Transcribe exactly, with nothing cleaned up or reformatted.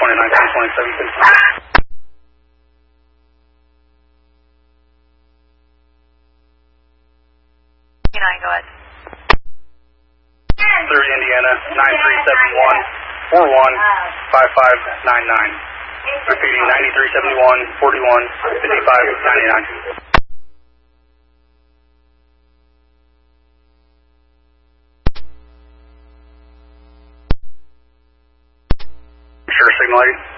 twenty-nine, twenty-seven, nine, go ahead. thirty Indiana, nine three seven one, four one, five five nine nine. Repeating, ninety-three seventy-one, forty-one, fifty-five ninety-nine. Sure, signal eight.